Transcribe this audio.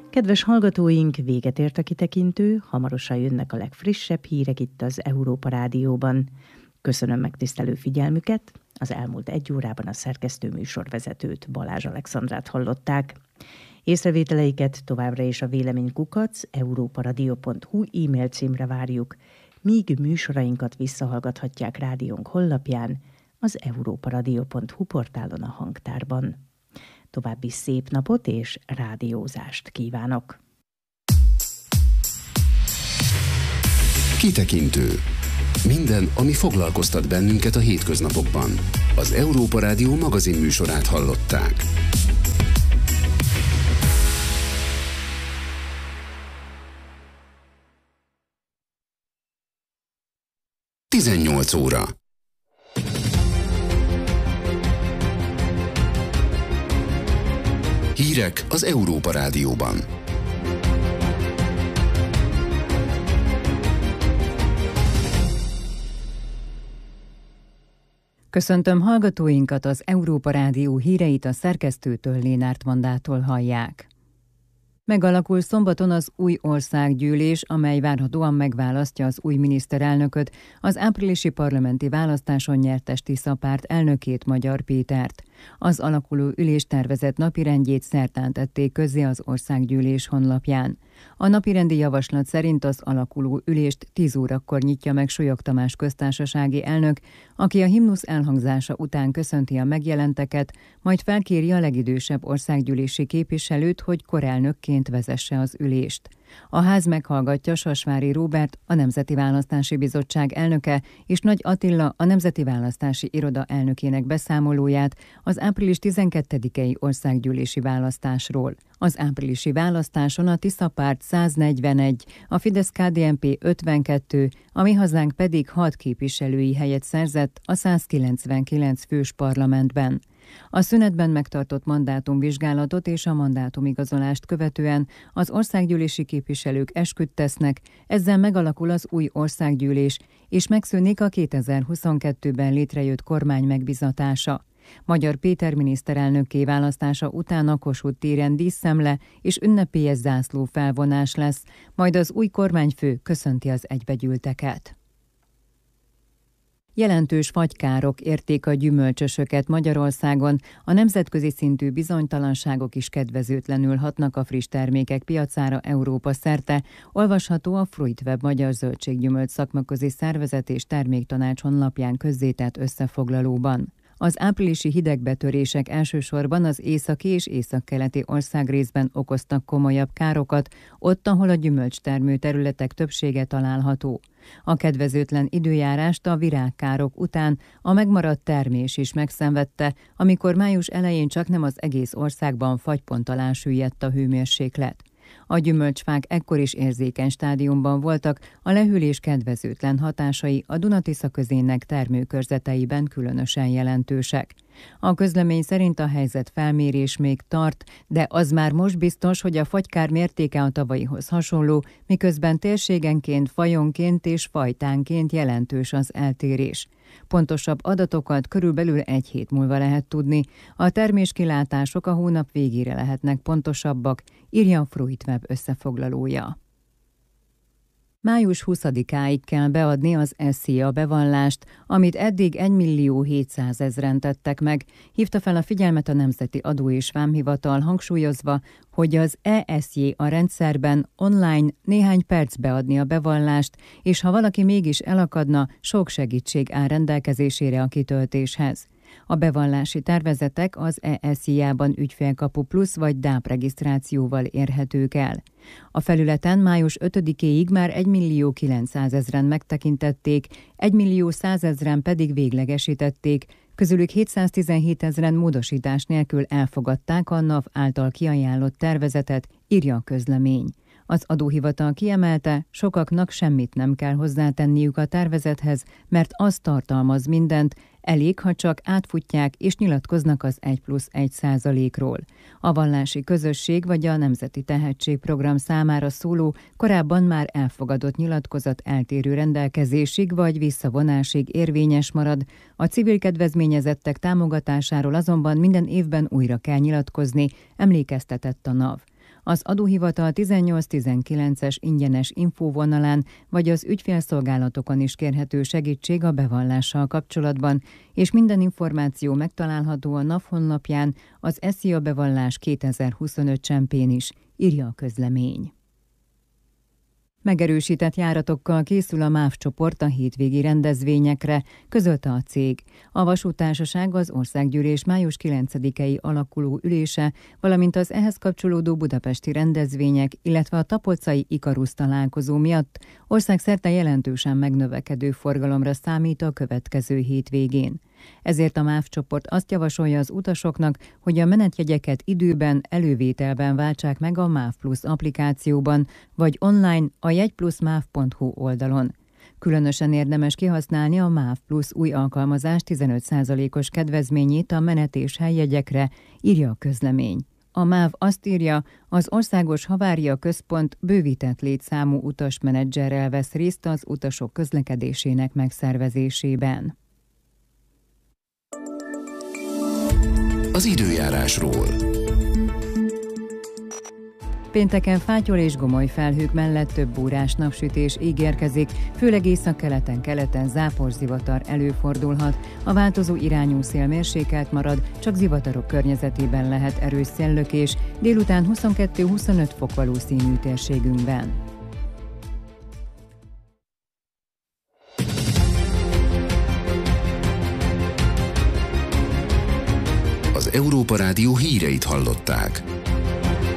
Kedves hallgatóink, véget ért a kitekintő, hamarosan jönnek a legfrissebb hírek itt az Európa Rádióban. Köszönöm megtisztelő figyelmüket, az elmúlt 1 órában a szerkesztő műsorvezetőt, Balázs Alexandrát hallották. Észrevételeiket továbbra is a véleménykukac@europaradio.hu e-mail címre várjuk, míg műsorainkat visszahallgathatják rádiónk honlapján, az europaradio.hu portálon a hangtárban. További szép napot és rádiózást kívánok! Kitekintő. Minden, ami foglalkoztat bennünket a hétköznapokban. Az Európa Rádió magazin műsorát hallották. Tizennyolc óra. Hírek az Európa Rádióban. Köszöntöm hallgatóinkat, az Európa Rádió híreit a szerkesztőtől, Lénárt Mandától hallják. Megalakul szombaton az új országgyűlés, amely várhatóan megválasztja az új miniszterelnököt, az áprilisi parlamenti választáson nyertes Tisza párt elnökét, Magyar Pétert. Az alakuló ülés tervezett napirendjét szerdán tették közzé az országgyűlés honlapján. A napirendi javaslat szerint az alakuló ülést 10 órakor nyitja meg Solyog Tamás köztársasági elnök, aki a himnusz elhangzása után köszönti a megjelenteket, majd felkéri a legidősebb országgyűlési képviselőt, hogy korelnökként vezesse az ülést. A ház meghallgatja Sasvári Róbert, a Nemzeti Választási Bizottság elnöke, és Nagy Attila, a Nemzeti Választási Iroda elnökének beszámolóját az április 12-i országgyűlési választásról. Az áprilisi választáson a Tisza párt 141, a Fidesz-KDNP 52, a Mi Hazánk pedig 6 képviselői helyet szerzett a 199 fős parlamentben. A szünetben megtartott mandátumvizsgálatot és a mandátumigazolást követően az országgyűlési képviselők esküt tesznek, ezzel megalakul az új országgyűlés, és megszűnik a 2022-ben létrejött kormány megbizatása. Magyar Péter miniszterelnökké választása után a Kossuth téren díszszemle és ünnepélyes zászló felvonás lesz, majd az új kormányfő köszönti az egybegyűlteket. Jelentős fagykárok érték a gyümölcsösöket Magyarországon, a nemzetközi szintű bizonytalanságok is kedvezőtlenül hatnak a friss termékek piacára Európa szerte, olvasható a Fruitweb Magyar Zöldséggyümölcs Szakmaközi Szervezet és Terméktanács honlapján közzétett összefoglalóban. Az áprilisi hidegbetörések elsősorban az északi és északkeleti országrészben okoztak komolyabb károkat, ott, ahol a gyümölcstermő területek többsége található. A kedvezőtlen időjárást a virágkárok után a megmaradt termés is megszenvedte, amikor május elején csaknem az egész országban fagypont alá süllyedt a hőmérséklet. A gyümölcsfák ekkor is érzékeny stádiumban voltak, a lehűlés kedvezőtlen hatásai a Duna-Tisza közének termőkörzeteiben különösen jelentősek. A közlemény szerint a helyzet felmérés még tart, de az már most biztos, hogy a fagykár mértéke a tavalyihoz hasonló, miközben térségenként, fajonként és fajtánként jelentős az eltérés. Pontosabb adatokat körülbelül 1 hét múlva lehet tudni. A terméskilátások a hónap végére lehetnek pontosabbak, írja a Fruitweb összefoglalója. Május 20-áig kell beadni az SZIA bevallást, amit eddig 1.700.000-en tettek meg, hívta fel a figyelmet a Nemzeti Adó és Vámhivatal, hangsúlyozva, hogy az ESJ a rendszerben online néhány perc beadni a bevallást, és ha valaki mégis elakadna, sok segítség áll rendelkezésére a kitöltéshez. A bevallási tervezetek az ESZIA-ban Ügyfélkapu Plusz vagy DÁP regisztrációval érhetők el. A felületen május 5-éig már 1.900.000-en megtekintették, 1.100.000-en pedig véglegesítették, közülük 717.000-en módosítás nélkül elfogadták a NAV által kiajánlott tervezetet, írja a közlemény. Az adóhivatal kiemelte, sokaknak semmit nem kell hozzátenniük a tervezethez, mert az tartalmaz mindent, elég, ha csak átfutják és nyilatkoznak az 1+1%-ról. A vallási közösség vagy a Nemzeti Tehetségprogram számára szóló, korábban már elfogadott nyilatkozat eltérő rendelkezésig vagy visszavonásig érvényes marad, a civil kedvezményezettek támogatásáról azonban minden évben újra kell nyilatkozni, emlékeztetett a NAV. az adóhivatal 18-19-es ingyenes infóvonalán vagy az ügyfélszolgálatokon is kérhető segítség a bevallással kapcsolatban, és minden információ megtalálható a NAV honlapján, az SZIA bevallás 2025 csempén is, írja a közlemény. Megerősített járatokkal készül a MÁV csoport a hétvégi rendezvényekre, közölte a cég. A vasúttársaság az Országgyűlés május 9-i alakuló ülése, valamint az ehhez kapcsolódó budapesti rendezvények, illetve a tapolcai Ikarusz találkozó miatt országszerte jelentősen megnövekedő forgalomra számít a következő hétvégén. Ezért a MÁV csoport azt javasolja az utasoknak, hogy a menetjegyeket időben, elővételben váltsák meg a MÁV Plus applikációban, vagy online a jegyplusmav.hu oldalon. Különösen érdemes kihasználni a MÁV Plus új alkalmazás 15%-os kedvezményét a menet- és helyjegyekre, írja a közlemény. A MÁV azt írja, az Országos Havária Központ bővített létszámú utasmenedzserrel vesz részt az utasok közlekedésének megszervezésében. Az időjárásról. Pénteken fátyol és gomoly felhők mellett több órás napsütés ígérkezik, főleg északkeleten záporzivatar előfordulhat. A változó irányú szél mérsékelt marad, csak zivatarok környezetében lehet erős széllökés, délután 22-25 fok valószínű térségünkben. Az Európa Rádió híreit hallották.